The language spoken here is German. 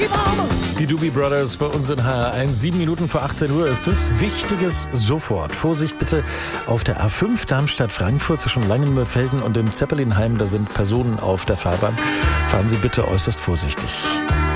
Die Doobie Brothers bei uns in HR1. 7 Minuten vor 18 Uhr ist es. Wichtiges sofort. Vorsicht bitte auf der A5 Darmstadt-Frankfurt zwischen Langenmörfelden und dem Zeppelinheim. Da sind Personen auf der Fahrbahn. Fahren Sie bitte äußerst vorsichtig.